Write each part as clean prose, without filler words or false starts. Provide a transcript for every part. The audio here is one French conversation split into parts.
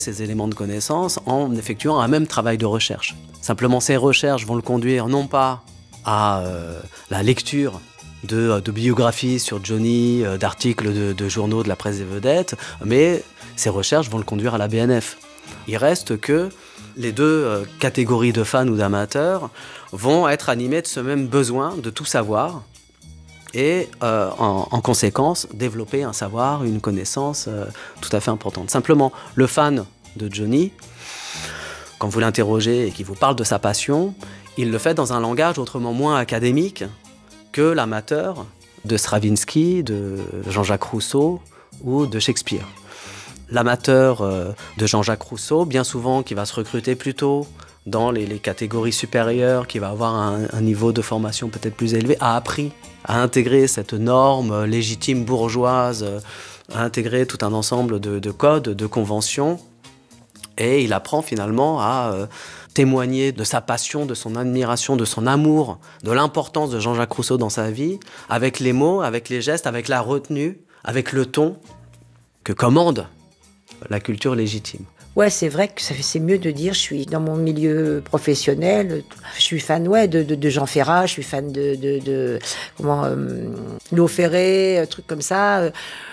ces éléments de connaissance en effectuant un même travail de recherche. Simplement, ces recherches vont le conduire non pas à la lecture de biographies sur Johnny, d'articles de journaux de la presse des vedettes, mais ces recherches vont le conduire à la BNF. Il reste que les deux catégories de fans ou d'amateurs vont être animés de ce même besoin de tout savoir et en conséquence développer un savoir, une connaissance tout à fait importante. Simplement, le fan de Johnny, quand vous l'interrogez et qu'il vous parle de sa passion, il le fait dans un langage autrement moins académique que l'amateur de Stravinsky, de Jean-Jacques Rousseau ou de Shakespeare. L'amateur de Jean-Jacques Rousseau, bien souvent, qui va se recruter plutôt dans les catégories supérieures, qui va avoir un niveau de formation peut-être plus élevé, a appris à intégrer cette norme légitime bourgeoise, à intégrer tout un ensemble de codes, de conventions, et il apprend finalement à témoigner de sa passion, de son admiration, de son amour, de l'importance de Jean-Jacques Rousseau dans sa vie, avec les mots, avec les gestes, avec la retenue, avec le ton que commande la culture légitime. Ouais, c'est vrai que c'est mieux de dire je suis dans mon milieu professionnel, je suis fan de Jean Ferrat, je suis fan de Léo Ferré, trucs comme ça,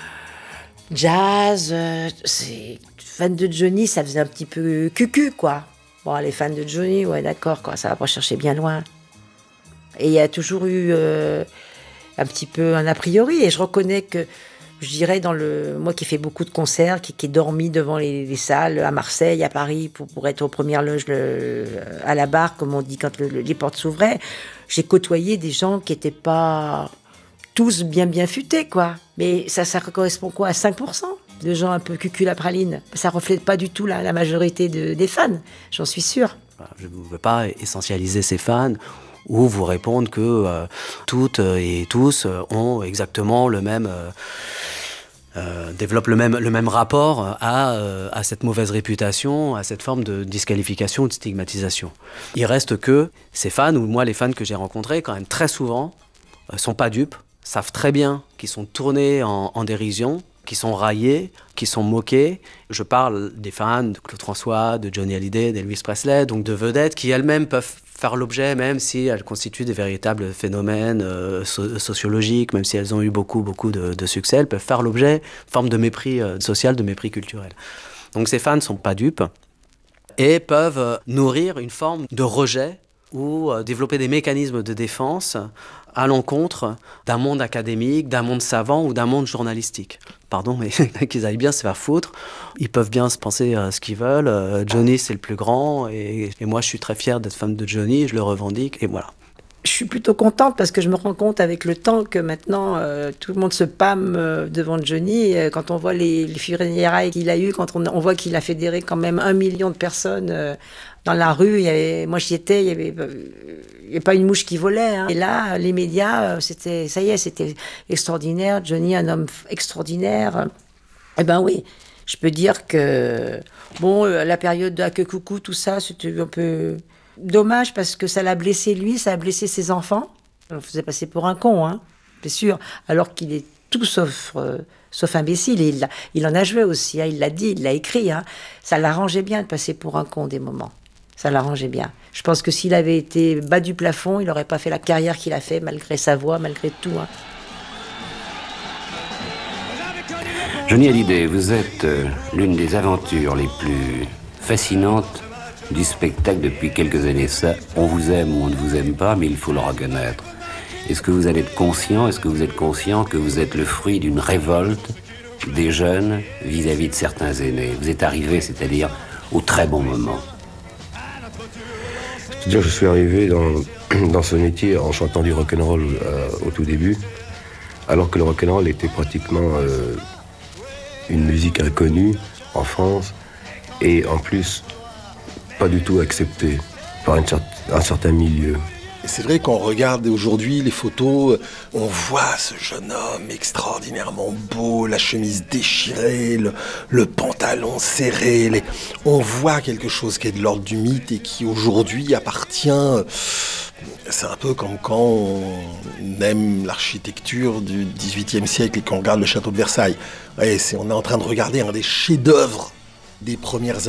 jazz, c'est fan de Johnny, ça faisait un petit peu cucu quoi. Bon, les fans de Johnny, ouais d'accord quoi, ça va pas chercher bien loin. Et il y a toujours eu un petit peu un a priori, et je reconnais que je dirais moi qui fais beaucoup de concerts, qui ai dormi devant les salles à Marseille, à Paris, pour être aux premières loges à la barre, comme on dit quand les portes s'ouvraient, j'ai côtoyé des gens qui n'étaient pas tous bien futés, quoi. Mais ça correspond quoi à 5% de gens un peu cucul à praline. Ça reflète pas du tout la majorité des fans, j'en suis sûre. Je ne veux pas essentialiser ces fans ou vous répondre que toutes et tous ont exactement le même... développent le même rapport à cette mauvaise réputation, à cette forme de disqualification ou de stigmatisation. Il reste que ces fans, ou moi les fans que j'ai rencontrés, quand même très souvent, sont pas dupes, savent très bien qu'ils sont tournés en dérision, qui sont raillés, qui sont moqués. Je parle des fans de Claude François, de Johnny Hallyday, d'Elvis Presley, donc de vedettes qui elles-mêmes peuvent faire l'objet, même si elles constituent des véritables phénomènes sociologiques, même si elles ont eu beaucoup de succès, elles peuvent faire l'objet d'une forme de mépris social, de mépris culturel. Donc ces fans ne sont pas dupes et peuvent nourrir une forme de rejet ou développer des mécanismes de défense à l'encontre d'un monde académique, d'un monde savant ou d'un monde journalistique. Pardon, mais qu'ils aillent bien se faire foutre. Ils peuvent bien se penser ce qu'ils veulent. Johnny, c'est le plus grand. Et moi, je suis très fier d'être fan de Johnny. Je le revendique. Et voilà. Je suis plutôt contente parce que je me rends compte avec le temps que maintenant, tout le monde se pâme devant Johnny. Quand on voit les funérailles qu'il a eues, quand on voit qu'il a fédéré quand même 1 million de personnes dans la rue. Moi, j'y étais, il y avait pas une mouche qui volait. Hein. Et là, les médias, c'était extraordinaire. Johnny, un homme extraordinaire. Eh ben oui, je peux dire que la période de que coucou, tout ça, c'était un peu dommage parce que ça l'a blessé lui, ça a blessé ses enfants. On le faisait passer pour un con, hein, c'est sûr. Alors qu'il est tout sauf imbécile. Et il en a joué aussi, hein, il l'a dit, il l'a écrit. Hein. Ça l'arrangeait bien de passer pour un con des moments. Ça l'arrangeait bien. Je pense que s'il avait été bas du plafond, il n'aurait pas fait la carrière qu'il a fait, malgré sa voix, malgré tout. Hein. Johnny Hallyday, vous êtes l'une des aventures les plus fascinantes du spectacle depuis quelques années. Ça, on vous aime ou on ne vous aime pas, mais il faut le reconnaître. Est-ce que vous allez être conscient, que vous êtes le fruit d'une révolte des jeunes vis-à-vis de certains aînés? Vous êtes arrivé, c'est-à-dire, au très bon moment. C'est-à-dire que je suis arrivé dans ce métier en chantant du rock'n'roll au tout début, alors que le rock'n'roll était pratiquement une musique inconnue en France, et en plus pas du tout acceptée par un certain milieu. C'est vrai qu'on regarde aujourd'hui les photos, on voit ce jeune homme extraordinairement beau, la chemise déchirée, le pantalon serré. On voit quelque chose qui est de l'ordre du mythe et qui aujourd'hui appartient. C'est un peu comme quand on aime l'architecture du XVIIIe siècle et qu'on regarde le château de Versailles. Ouais, on est en train de regarder un des chefs-d'œuvre des premières